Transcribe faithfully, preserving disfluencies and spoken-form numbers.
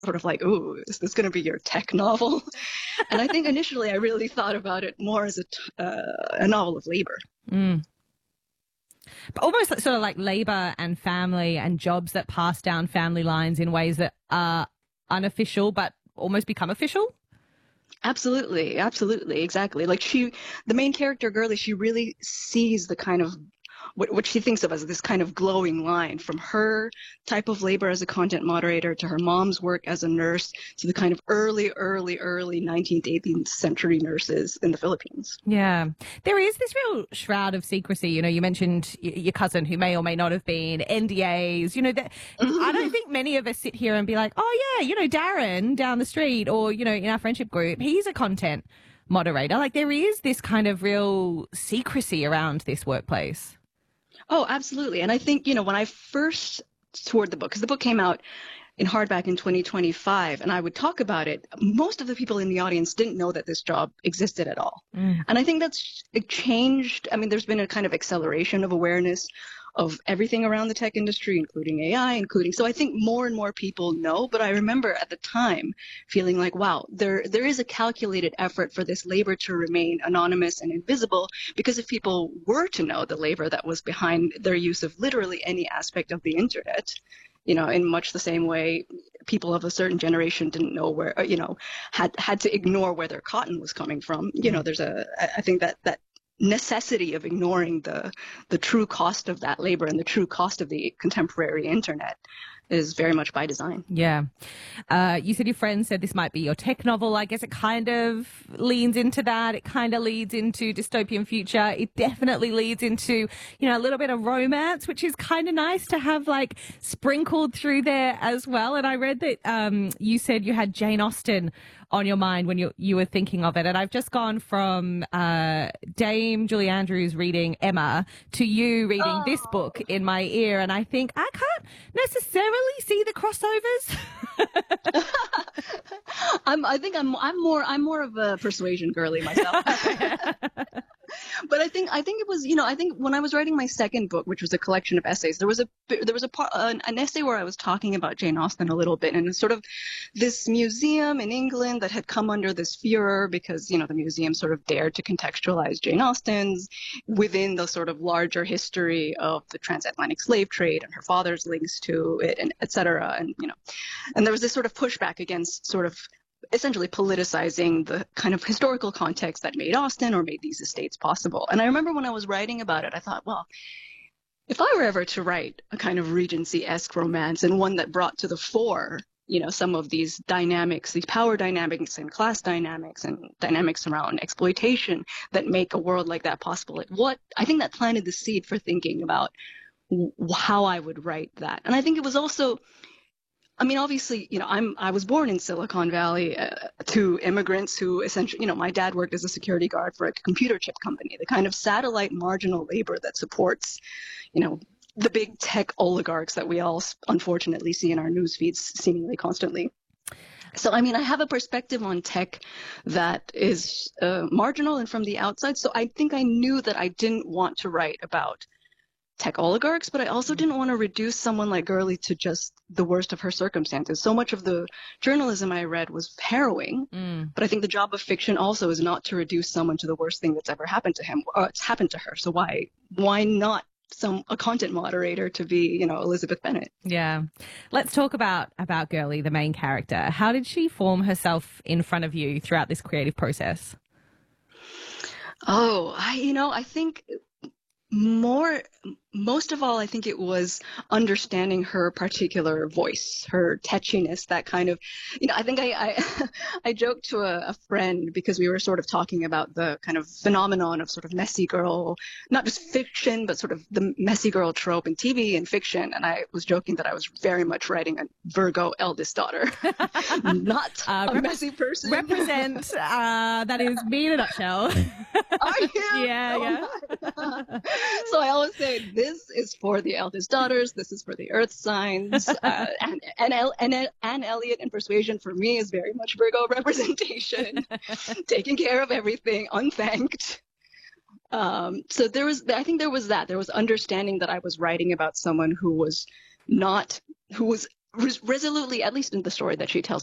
sort of like, ooh, is this going to be your tech novel? And I think initially I really thought about it more as a, t- uh, a novel of labor. Mm. But almost like, sort of like labor and family and jobs that pass down family lines in ways that are unofficial but almost become official. Absolutely, absolutely, exactly. Like she, the main character, Girly, she really sees the kind of what, what she thinks of as this kind of glowing line from her type of labor as a content moderator to her mom's work as a nurse to the kind of early, early, early nineteenth, eighteenth century nurses in the Philippines. Yeah. There is this real shroud of secrecy. You know, you mentioned y- your cousin who may or may not have been, N D As, you know, that I don't think many of us sit here and be like, oh yeah, you know, Darren down the street or, you know, in our friendship group, he's a content moderator. Like there is this kind of real secrecy around this workplace. Oh, absolutely. And I think, you know, when I first toured the book, because the book came out in hardback in twenty twenty-five, and I would talk about it, most of the people in the audience didn't know that this job existed at all. Mm. And I think that's it changed. I mean, there's been a kind of acceleration of awareness of everything around the tech industry, including A I, including, so I think more and more people know, but I remember at the time feeling like, wow, there there is a calculated effort for this labor to remain anonymous and invisible, because if people were to know the labor that was behind their use of literally any aspect of the internet, you know, in much the same way people of a certain generation didn't know where, you know, had had to ignore where their cotton was coming from. You know, there's a, I think that that necessity of ignoring the the true cost of that labor and the true cost of the contemporary internet is very much by design. Yeah. Uh, you said your friend said this might be your tech novel. I guess it kind of leans into that. It kind of leads into dystopian future. It definitely leads into, you know, a little bit of romance, which is kind of nice to have like sprinkled through there as well. And I read that um, you said you had Jane Austen on your mind when you you were thinking of it. And I've just gone from uh, Dame Julie Andrews reading Emma to you reading oh. this book in my ear. And I think I can't necessarily see the crossovers. I'm, I think I'm, I'm more, I'm more of a persuasion girly myself. But I think, I think it was, you know, I think when I was writing my second book, which was a collection of essays, there was a, there was a part, an, an essay where I was talking about Jane Austen a little bit, and it's sort of this museum in England that had come under this furor because, you know, the museum sort of dared to contextualize Jane Austen's within the sort of larger history of the transatlantic slave trade and her father's links to it, and et cetera. And, you know, and there was this sort of pushback against sort of essentially politicizing the kind of historical context that made Austen or made these estates possible. And I remember when I was writing about it, I thought, well, if I were ever to write a kind of Regency-esque romance and one that brought to the fore, you know, some of these dynamics, these power dynamics and class dynamics and dynamics around exploitation that make a world like that possible, like what, I think that planted the seed for thinking about w- how I would write that. And I think it was also, I mean, obviously, you know, I'm I was born in Silicon Valley uh, to immigrants who essentially, you know, my dad worked as a security guard for a computer chip company, the kind of satellite marginal labor that supports, you know, the big tech oligarchs that we all unfortunately see in our news feeds seemingly constantly. So, I mean, I have a perspective on tech that is uh, marginal and from the outside. So I think I knew that I didn't want to write about tech oligarchs, but I also didn't want to reduce someone like Girly to just the worst of her circumstances. So much of the journalism I read was harrowing, mm. but I think the job of fiction also is not to reduce someone to the worst thing that's ever happened to him, or it's happened to her. So why why not some a content moderator to be, you know, Elizabeth Bennet? Yeah. Let's talk about about Girly, the main character. How did she form herself in front of you throughout this creative process? Oh, I you know, I think more most of all, I think it was understanding her particular voice, her tetchiness, that kind of, you know, I think I I, I joked to a, a friend because we were sort of talking about the kind of phenomenon of sort of messy girl, not just fiction, but sort of the messy girl trope in T V and fiction. And I was joking that I was very much writing a Virgo eldest daughter, not uh, a rep- messy person. Represent, uh, that is me in a nutshell. Are you? Yeah, oh yeah. So I always say, this is for the eldest daughters. This is for the earth signs. Uh, and, and, and, and Elliot and Persuasion for me is very much Virgo representation, taking care of everything, unthanked. Um, so there was, I think there was that. There was understanding that I was writing about someone who was not, who was res- resolutely, at least in the story that she tells